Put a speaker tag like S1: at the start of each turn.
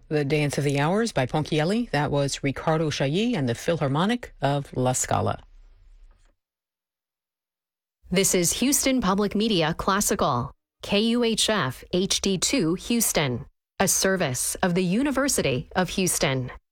S1: The Dance of the Hours by Ponchielli. That was Riccardo Chailly and the Philharmonic of La Scala.
S2: This is Houston Public Media Classical, KUHF HD2 Houston, a service of the University of Houston.